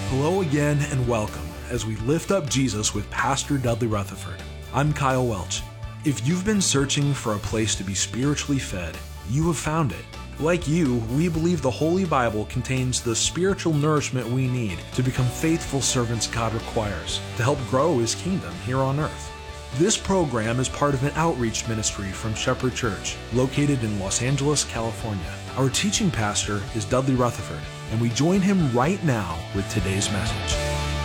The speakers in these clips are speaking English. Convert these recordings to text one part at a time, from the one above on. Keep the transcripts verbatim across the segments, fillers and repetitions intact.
Hello again and welcome as we lift up Jesus with Pastor Dudley Rutherford. I'm Kyle Welch. If you've been searching for a place to be spiritually fed, you have found it. Like you, we believe the Holy Bible contains the spiritual nourishment we need to become faithful servants God requires to help grow His kingdom here on earth. This program is part of an outreach ministry from Shepherd Church, located in Los Angeles, California. Our teaching pastor is Dudley Rutherford, and we join him right now with today's message.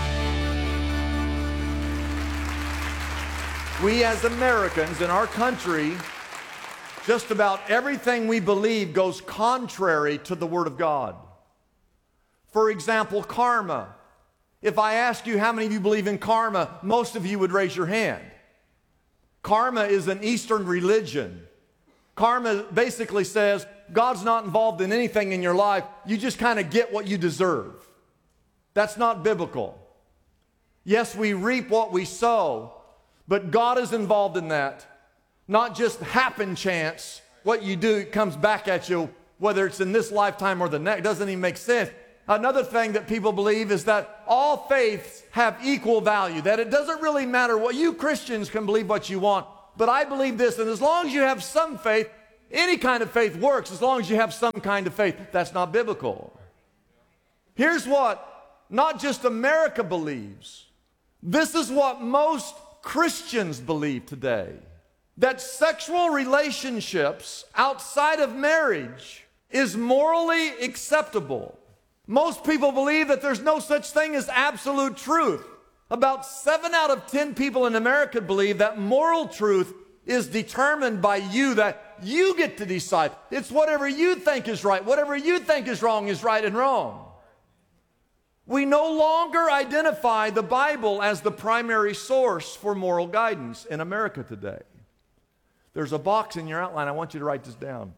We as Americans in our country, just about everything we believe goes contrary to the Word of God. For example, karma. If I ask you how many of you believe in karma, most of you would raise your hand. Karma is an Eastern religion. Karma basically says God's not involved in anything in your life. You just kind of get what you deserve. That's not biblical. Yes, we reap what we sow, but God is involved in that. Not just happen chance. What you do comes back at you, whether it's in this lifetime or the next. It doesn't even make sense. Another thing that people believe is that all faiths have equal value, that it doesn't really matter what you Christians can believe what you want, but I believe this, and as long as you have some faith, any kind of faith works as long as you have some kind of faith. That's not biblical. Here's what not just America believes. This is what most Christians believe today. That sexual relationships outside of marriage is morally acceptable. Most people believe that there's no such thing as absolute truth. About seven out of ten people in America believe that moral truth is determined by you, that you get to decide. It's whatever you think is right. Whatever you think is wrong is right and wrong. We no longer identify the Bible as the primary source for moral guidance in America today. There's a box in your outline. I want you to write this down.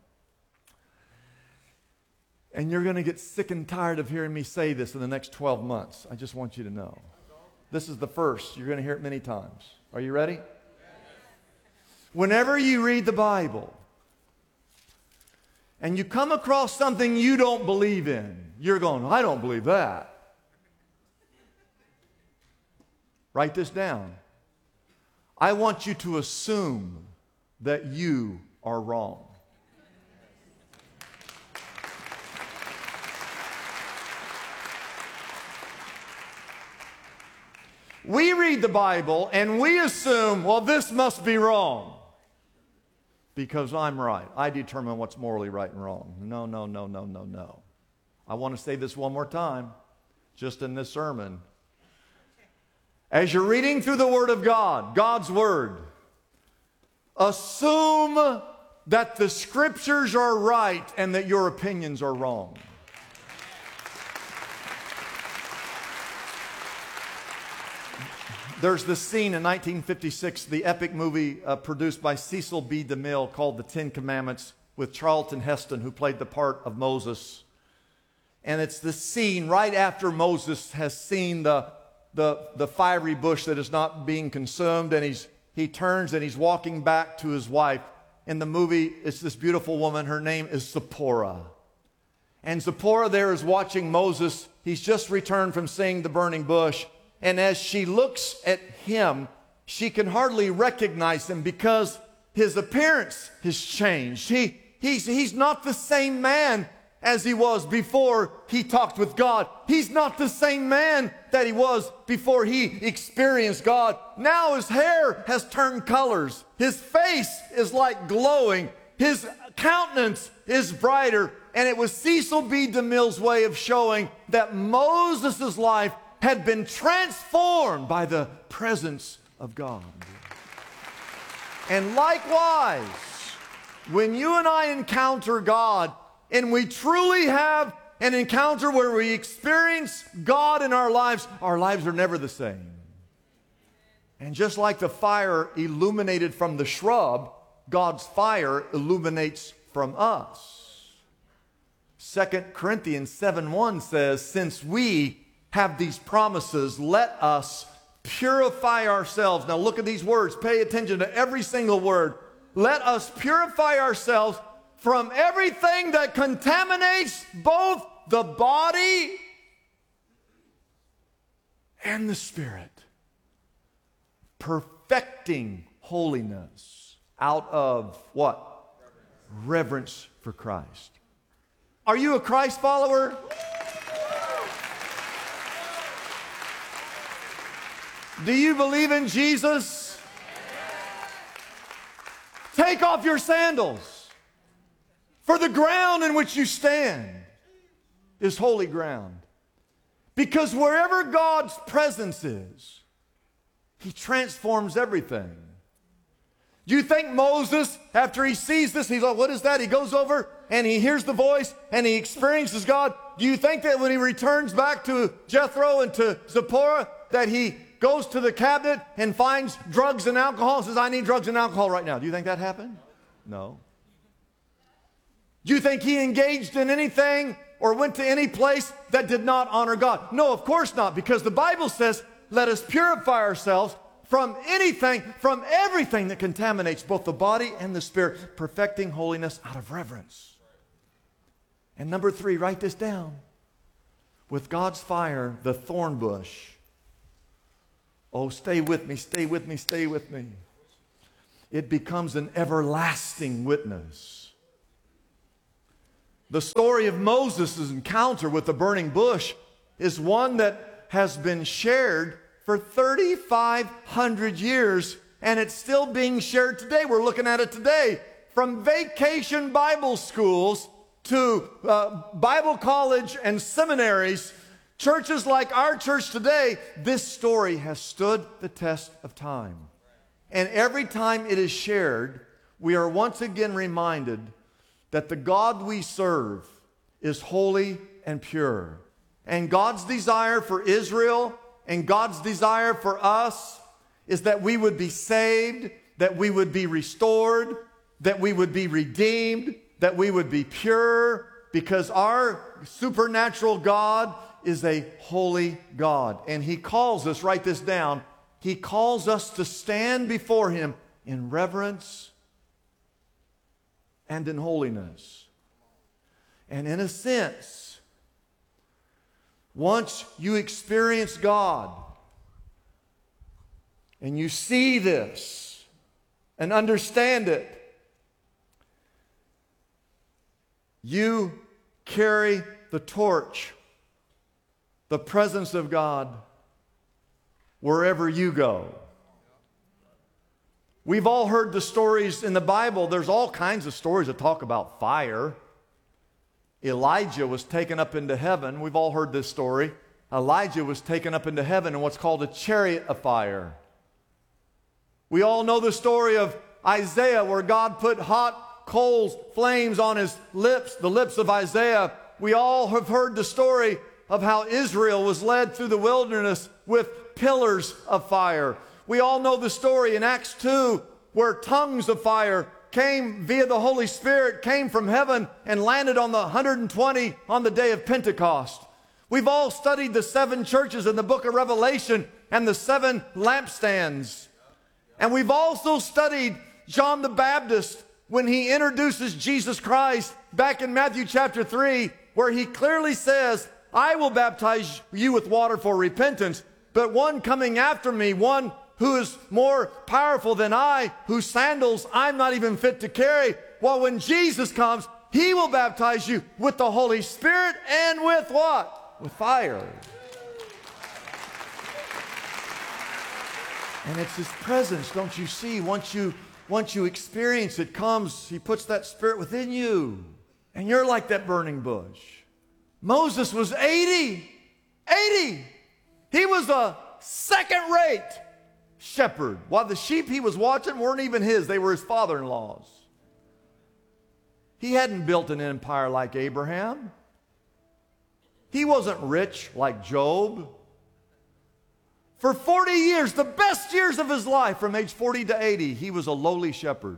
And you're going to get sick and tired of hearing me say this in the next twelve months. I just want you to know. This is the first. You're going to hear it many times. Are you ready? Whenever you read the Bible and you come across something you don't believe in, you're going, I don't believe that. Write this down. I want you to assume that you are wrong. We read the Bible and we assume, well, this must be wrong because I'm right. I determine what's morally right and wrong. No, no, no, no, no, no. I want to say this one more time, just in this sermon. As you're reading through the Word of God, God's Word, assume that the Scriptures are right and that your opinions are wrong. There's this scene in nineteen fifty-six, the epic movie uh, produced by Cecil B. DeMille called The Ten Commandments with Charlton Heston, who played the part of Moses. And it's the scene right after Moses has seen the, the, the fiery bush that is not being consumed, and he's, he turns and he's walking back to his wife. In the movie, it's this beautiful woman. Her name is Zipporah. And Zipporah there is watching Moses. He's just returned from seeing the burning bush. And as she looks at him, she can hardly recognize him because his appearance has changed. He, he's, he's not the same man as he was before he talked with God. He's not the same man that he was before he experienced God. Now his hair has turned colors. His face is like glowing. His countenance is brighter. And it was Cecil B. DeMille's way of showing that Moses' life had been transformed by the presence of God. And likewise, when you and I encounter God, and we truly have an encounter where we experience God in our lives, our lives are never the same. And just like the fire illuminated from the shrub, God's fire illuminates from us. Second Corinthians seven one says, since we have these promises, let us purify ourselves. Now look at these words. Pay attention to every single word. Let us purify ourselves from everything that contaminates both the body and the Spirit. Perfecting holiness out of what? Reverence for Christ. Are you a Christ follower? Do you believe in Jesus? Take off your sandals, for the ground in which you stand is holy ground. Because wherever God's presence is, He transforms everything. Do you think Moses, after he sees this, he's like, what is that? He goes over and he hears the voice and he experiences God. Do you think that when he returns back to Jethro and to Zipporah, that he goes to the cabinet and finds drugs and alcohol and says, I need drugs and alcohol right now? Do you think that happened? No. Do you think he engaged in anything or went to any place that did not honor God? No, of course not, because the Bible says, let us purify ourselves from anything, from everything that contaminates both the body and the spirit, perfecting holiness out of reverence. And number three, write this down. With God's fire, the thorn bush. Oh, stay with me, stay with me, stay with me. It becomes an everlasting witness. The story of Moses' encounter with the burning bush is one that has been shared for thirty-five hundred years, and it's still being shared today. We're looking at it today. From vacation Bible schools to uh, Bible college and seminaries, churches like our church today, this story has stood the test of time. And every time it is shared, we are once again reminded that the God we serve is holy and pure. And God's desire for Israel and God's desire for us is that we would be saved, that we would be restored, that we would be redeemed, that we would be pure, because our supernatural God is a holy God. And He calls us, write this down, He calls us to stand before Him in reverence and in holiness. And in a sense, once you experience God and you see this and understand it, you carry the torch, the presence of God, wherever you go. We've all heard the stories in the Bible. There's all kinds of stories that talk about fire. Elijah was taken up into heaven. We've all heard this story. Elijah was taken up into heaven in what's called a chariot of fire. We all know the story of Isaiah, where God put hot coals, flames on his lips, the lips of Isaiah. We all have heard the story of how Israel was led through the wilderness with pillars of fire. We all know the story in Acts two, where tongues of fire came via the Holy Spirit, came from heaven and landed on the one hundred twenty on the day of Pentecost. We've all studied the seven churches in the book of Revelation and the seven lampstands. And we've also studied John the Baptist when he introduces Jesus Christ back in Matthew chapter three, where he clearly says, I will baptize you with water for repentance, but one coming after me, one who is more powerful than I, whose sandals I'm not even fit to carry. Well, when Jesus comes, He will baptize you with the Holy Spirit and with what? With fire. And it's His presence, don't you see? Once you, once you experience it, comes, He puts that Spirit within you. And you're like that burning bush. Moses was eighty. eighty. He was a second-rate shepherd. While the sheep he was watching weren't even his, they were his father-in-law's. He hadn't built an empire like Abraham. He wasn't rich like Job. For forty years, the best years of his life, from age forty to eighty, he was a lowly shepherd.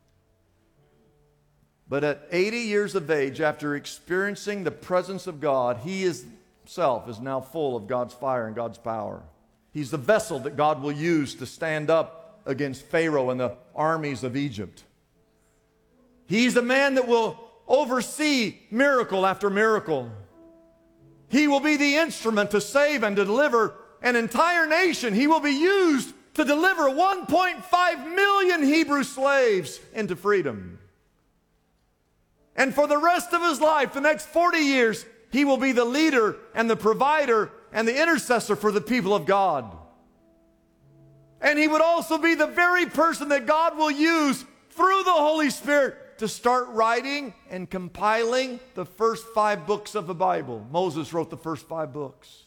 But at eighty years of age, after experiencing the presence of God, he himself is now full of God's fire and God's power. He's the vessel that God will use to stand up against Pharaoh and the armies of Egypt. He's a man that will oversee miracle after miracle. He will be the instrument to save and to deliver an entire nation. He will be used to deliver one point five million Hebrew slaves into freedom. And for the rest of his life, the next forty years, he will be the leader and the provider and the intercessor for the people of God. And he would also be the very person that God will use through the Holy Spirit to start writing and compiling the first five books of the Bible. Moses wrote the first five books.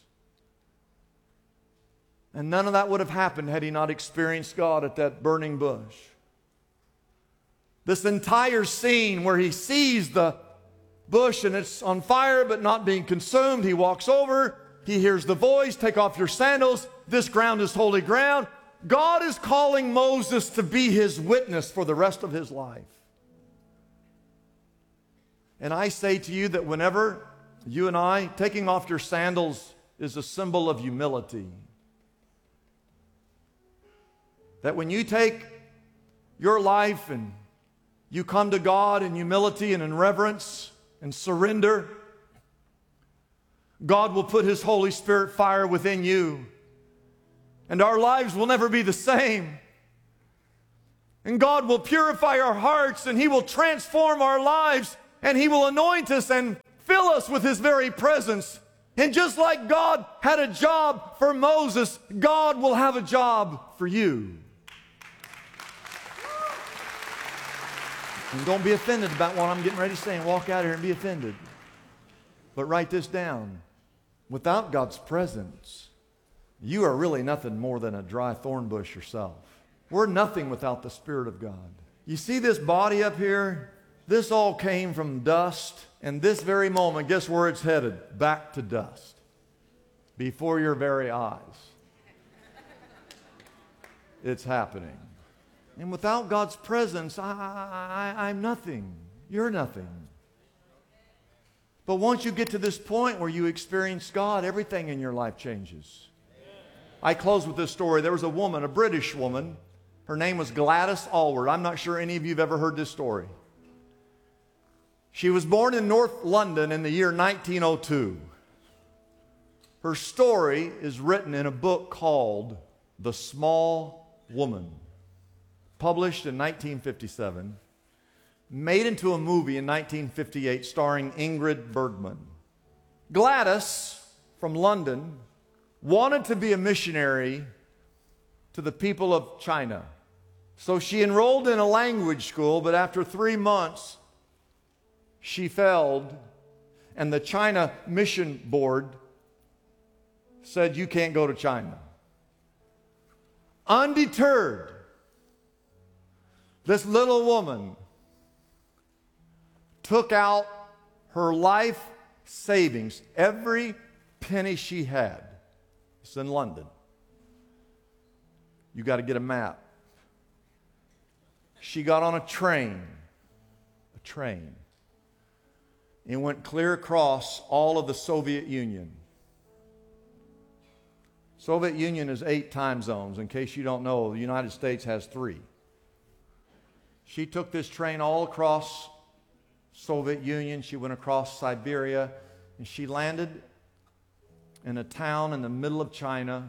And none of that would have happened had he not experienced God at that burning bush. This entire scene where he sees the bush and it's on fire but not being consumed, he walks over, he hears the voice, take off your sandals, this ground is holy ground. God is calling Moses to be his witness for the rest of his life. And I say to you that whenever you and I, taking off your sandals is a symbol of humility. That when you take your life and you come to God in humility and in reverence and surrender, God will put his Holy Spirit fire within you. And our lives will never be the same. And God will purify our hearts, and he will transform our lives, and he will anoint us and fill us with his very presence. And just like God had a job for Moses, God will have a job for you. And don't be offended about what I'm getting ready to say and walk out here and be offended. But write this down. Without God's presence, you are really nothing more than a dry thorn bush yourself. We're nothing without the Spirit of God. You see this body up here? This all came from dust. And this very moment, guess where it's headed? Back to dust. Before your very eyes. It's happening. And without God's presence, I, I, I'm nothing. You're nothing. But once you get to this point where you experience God, everything in your life changes. I close with this story. There was a woman, a British woman. Her name was Gladys Aylward. I'm not sure any of you have ever heard this story. She was born in North London in the year nineteen oh two. Her story is written in a book called The Small Woman, published in nineteen fifty-seven, made into a movie in nineteen fifty-eight starring Ingrid Bergman. Gladys from London wanted to be a missionary to the people of China. So she enrolled in a language school, but after three months, she failed, and the China Mission Board said, you can't go to China. Undeterred, this little woman took out her life savings, every penny she had. It's in London. You got to get a map. She got on a train, a train, and went clear across all of the Soviet Union. Soviet Union is eight time zones. In case you don't know, the United States has three. She took this train all across Soviet Union. She went across Siberia, and she landed in a town in the middle of China.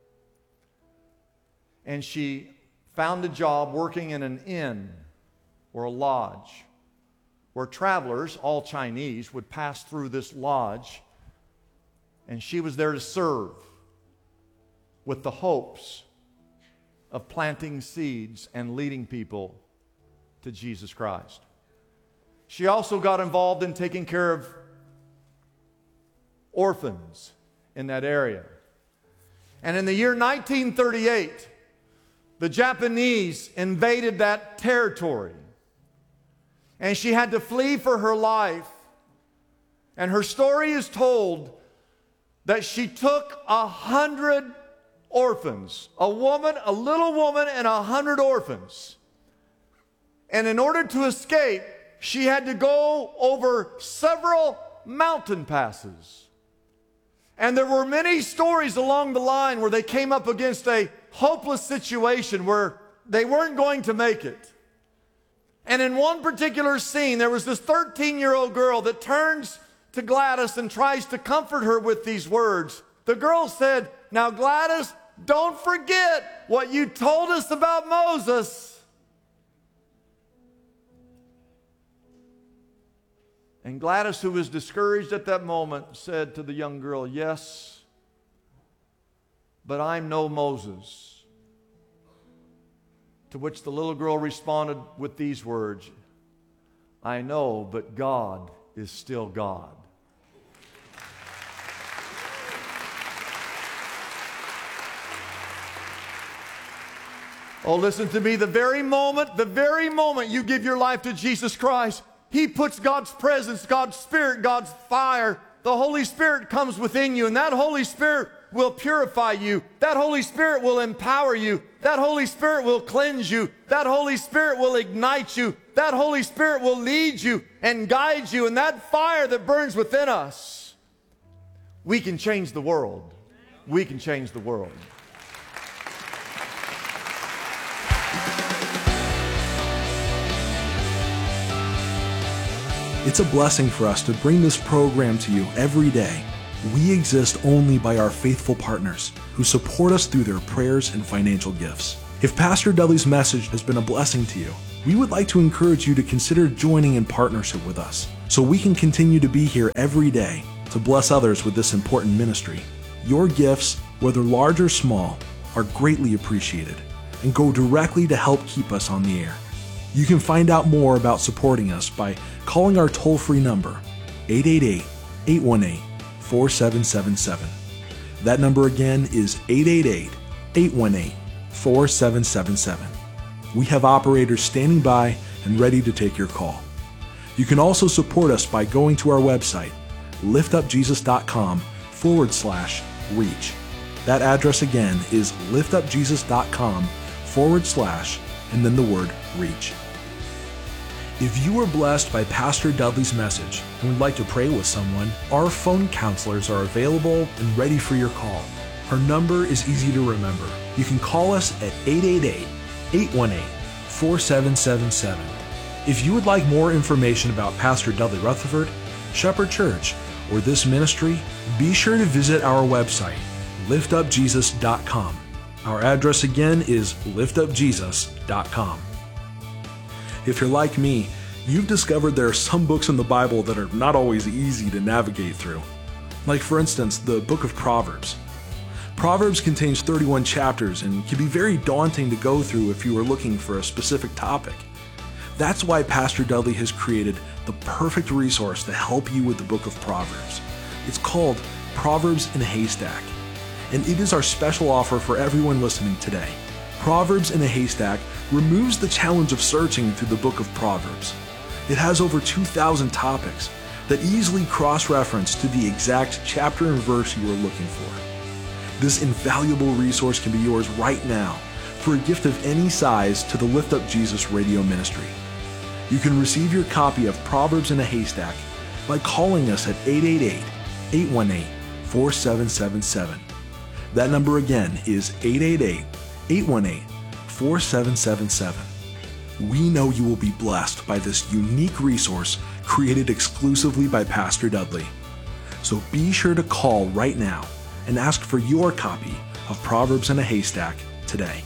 And she found a job working in an inn or a lodge where travelers, all Chinese, would pass through this lodge. And she was there to serve with the hopes of planting seeds and leading people to Jesus Christ. She also got involved in taking care of orphans in that area. And in the year nineteen thirty-eight, the Japanese invaded that territory. And she had to flee for her life. And her story is told that she took a hundred orphans. A woman, a little woman, and a hundred orphans. And in order to escape, she had to go over several mountain passes. And there were many stories along the line where they came up against a hopeless situation where they weren't going to make it. And in one particular scene, there was this thirteen-year-old girl that turns to Gladys and tries to comfort her with these words. The girl said, "Now Gladys, don't forget what you told us about Moses." And Gladys, who was discouraged at that moment, said to the young girl, "Yes, but I'm no Moses." To which the little girl responded with these words, "I know, but God is still God." Oh, listen to me. The very moment, the very moment you give your life to Jesus Christ, He puts God's presence, God's Spirit, God's fire. The Holy Spirit comes within you, and that Holy Spirit will purify you. That Holy Spirit will empower you. That Holy Spirit will cleanse you. That Holy Spirit will ignite you. That Holy Spirit will lead you and guide you. And that fire that burns within us, we can change the world. We can change the world. It's a blessing for us to bring this program to you every day. We exist only by our faithful partners who support us through their prayers and financial gifts. If Pastor Dudley's message has been a blessing to you, we would like to encourage you to consider joining in partnership with us so we can continue to be here every day to bless others with this important ministry. Your gifts, whether large or small, are greatly appreciated and go directly to help keep us on the air. You can find out more about supporting us by calling our toll-free number, eight eight eight, eight one eight, four seven seven seven. That number again is eight eight eight, eight one eight, four seven seven seven. We have operators standing by and ready to take your call. You can also support us by going to our website, liftupjesus.com forward slash reach. That address again is liftupjesus.com forward slash and then the word reach. If you were blessed by Pastor Dudley's message and would like to pray with someone, our phone counselors are available and ready for your call. Our number is easy to remember. You can call us at eight eight eight, eight one eight, four seven seven seven. If you would like more information about Pastor Dudley Rutherford, Shepherd Church, or this ministry, be sure to visit our website, lift up jesus dot com. Our address again is lift up jesus dot com. If you're like me, you've discovered there are some books in the Bible that are not always easy to navigate through. Like, for instance, the book of Proverbs. Proverbs contains thirty-one chapters and can be very daunting to go through if you are looking for a specific topic. That's why Pastor Dudley has created the perfect resource to help you with the book of Proverbs. It's called Proverbs in a Haystack, and it is our special offer for everyone listening today. Proverbs in a Haystack removes the challenge of searching through the book of Proverbs. It has over two thousand topics that easily cross-reference to the exact chapter and verse you are looking for. This invaluable resource can be yours right now for a gift of any size to the Lift Up Jesus radio ministry. You can receive your copy of Proverbs in a Haystack by calling us at eight eight eight, eight one eight, four seven seven seven. That number again is eight eight eight, eight one eight, four seven seven seven. We know you will be blessed by this unique resource created exclusively by Pastor Dudley. So be sure to call right now and ask for your copy of Proverbs in a Haystack today.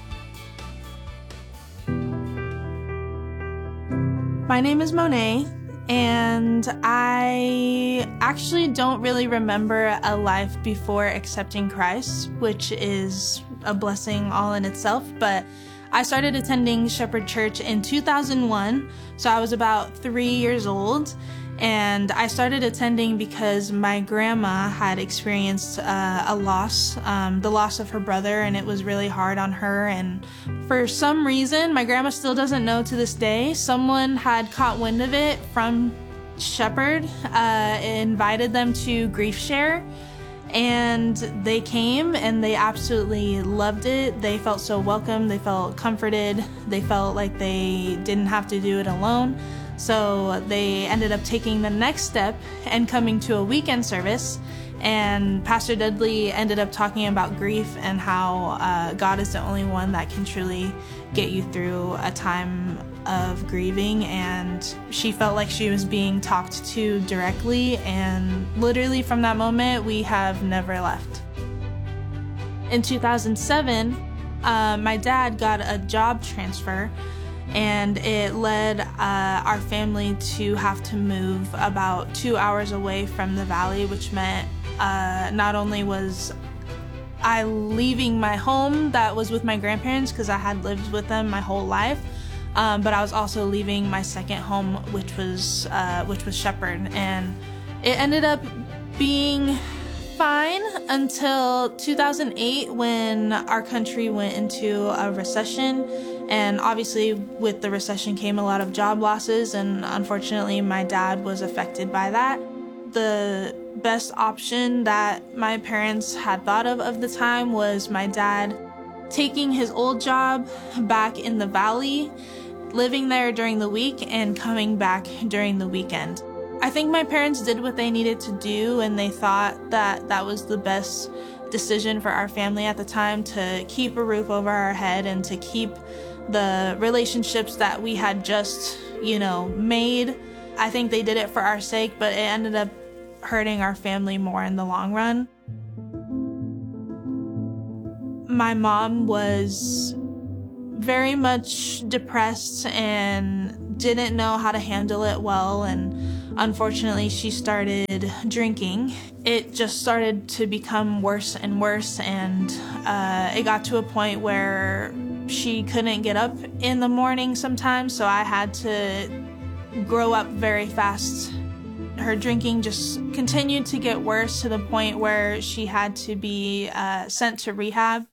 My name is Monet, and I actually don't really remember a life before accepting Christ, which is a blessing all in itself, but I started attending Shepherd Church in two thousand one, so I was about three years old, and I started attending because my grandma had experienced uh, a loss, um, the loss of her brother, and it was really hard on her, and for some reason, my grandma still doesn't know to this day, someone had caught wind of it from Shepherd, uh, invited them to Grief Share, and they came and they absolutely loved it. They felt so welcome, they felt comforted, they felt like they didn't have to do it alone. So they ended up taking the next step and coming to a weekend service, and Pastor Dudley ended up talking about grief and how uh, God is the only one that can truly get you through a time of grieving, and she felt like she was being talked to directly, and literally from that moment, we have never left. In two thousand seven, uh, my dad got a job transfer, and it led uh, our family to have to move about two hours away from the valley, which meant uh, not only was I leaving my home that was with my grandparents because I had lived with them my whole life, um, but I was also leaving my second home, which was uh, which was Shepherd, and it ended up being fine until two thousand eight when our country went into a recession. And obviously with the recession came a lot of job losses, and unfortunately my dad was affected by that. The best option that my parents had thought of at the time was my dad taking his old job back in the valley, living there during the week and coming back during the weekend. I think my parents did what they needed to do, and they thought that that was the best decision for our family at the time, to keep a roof over our head and to keep the relationships that we had just, you know, made. I think they did it for our sake, but it ended up hurting our family more in the long run. My mom was very much depressed and didn't know how to handle it well, and unfortunately she started drinking. It just started to become worse and worse, and uh, it got to a point where she couldn't get up in the morning sometimes, so I had to grow up very fast. Her drinking just continued to get worse to the point where she had to be uh, sent to rehab.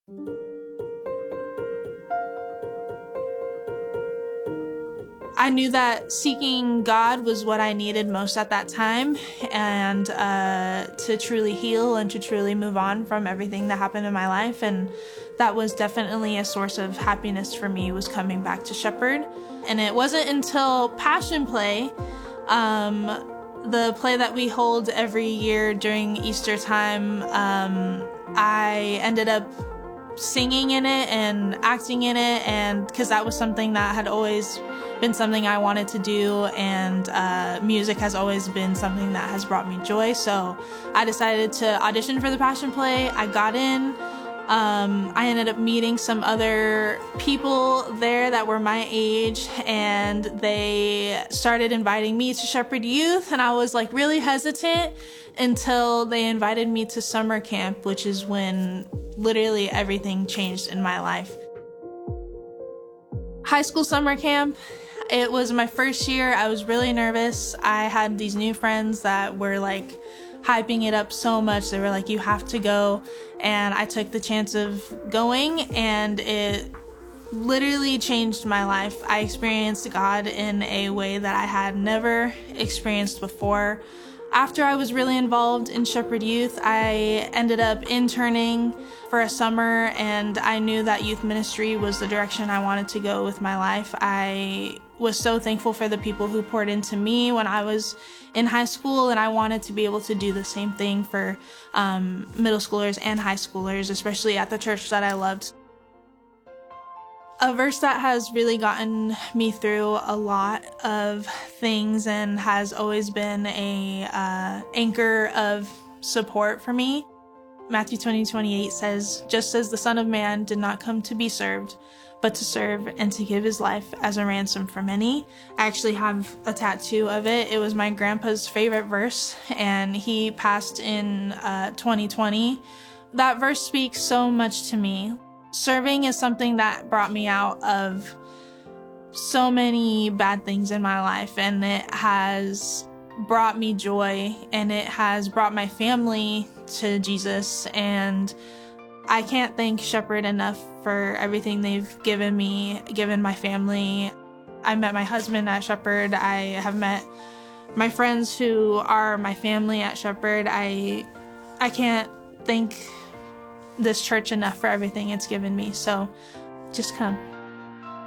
I knew that seeking God was what I needed most at that time, and uh, to truly heal and to truly move on from everything that happened in my life. And that was definitely a source of happiness for me, was coming back to Shepherd. And it wasn't until Passion Play, um, the play that we hold every year during Easter time, um, I ended up singing in it and acting in it, and because that was something that had always been something I wanted to do, and uh, music has always been something that has brought me joy. So I decided to audition for the Passion Play. I got in. Um, I ended up meeting some other people there that were my age, and they started inviting me to Shepherd Youth, and I was like really hesitant until they invited me to summer camp, which is when literally everything changed in my life. High school summer camp, it was my first year. I was really nervous. I had these new friends that were like hyping it up so much. They were like, you have to go. And I took the chance of going, and it literally changed my life. I experienced God in a way that I had never experienced before. After I was really involved in Shepherd Youth, I ended up interning for a summer, and I knew that youth ministry was the direction I wanted to go with my life. I was so thankful for the people who poured into me when I was in high school, and I wanted to be able to do the same thing for um, middle schoolers and high schoolers, especially at the church that I loved. A verse that has really gotten me through a lot of things and has always been a uh, anchor of support for me. Matthew twenty twenty-eight says, "Just as the Son of Man did not come to be served, but to serve and to give his life as a ransom for many." I actually have a tattoo of it. It was my grandpa's favorite verse, and he passed in uh, twenty twenty. That verse speaks so much to me. Serving is something that brought me out of so many bad things in my life, and it has brought me joy, and it has brought my family to Jesus, and I can't thank Shepherd enough for everything they've given me, given my family. I met my husband at Shepherd. I have met my friends who are my family at Shepherd. I, I can't thank this church enough for everything it's given me, so just come.